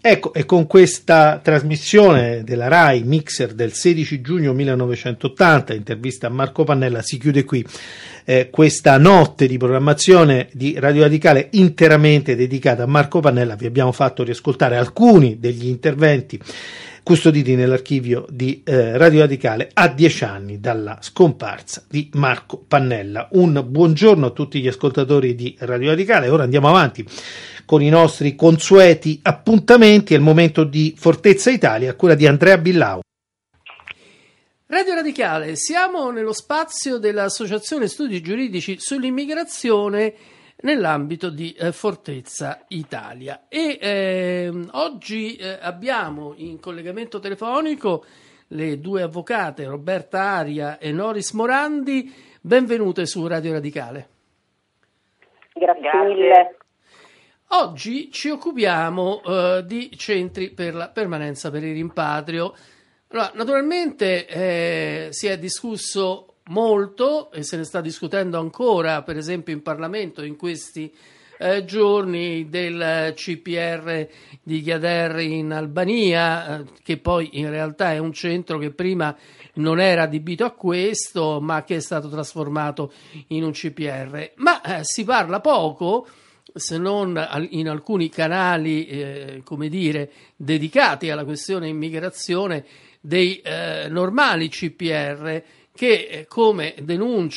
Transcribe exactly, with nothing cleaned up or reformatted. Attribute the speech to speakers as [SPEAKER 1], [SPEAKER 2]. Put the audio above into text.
[SPEAKER 1] Ecco, e con questa trasmissione della Rai Mixer del sedici giugno millenovecentottanta, intervista a Marco Pannella, si chiude qui eh, questa notte di programmazione di Radio Radicale interamente dedicata a Marco Pannella. Vi abbiamo fatto riascoltare alcuni degli interventi custoditi nell'archivio di eh, Radio Radicale a dieci anni dalla scomparsa di Marco Pannella. Un buongiorno a tutti gli ascoltatori di Radio Radicale. Ora andiamo avanti con i nostri consueti appuntamenti. È il momento di Fortezza Italia a cura di Andrea Billau.
[SPEAKER 2] Radio Radicale, siamo nello spazio dell'Associazione Studi Giuridici sull'Immigrazione nell'ambito di eh, Fortezza Italia e eh, oggi eh, abbiamo in collegamento telefonico le due avvocate Roberta Aria e Noris Morandi. Benvenute su Radio Radicale.
[SPEAKER 3] Grazie, Grazie. mille.
[SPEAKER 2] Oggi ci occupiamo eh, di centri per la permanenza per il rimpatrio. Allora, naturalmente eh, si è discusso molto e se ne sta discutendo ancora, per esempio in Parlamento in questi eh, giorni, del C P R di Ghader in Albania, eh, che poi in realtà è un centro che prima non era adibito a questo, ma che è stato trasformato in un C P R. Ma eh, si parla poco, se non in alcuni canali, eh, come dire, dedicati alla questione immigrazione, dei eh, normali C P R che, eh, come denuncia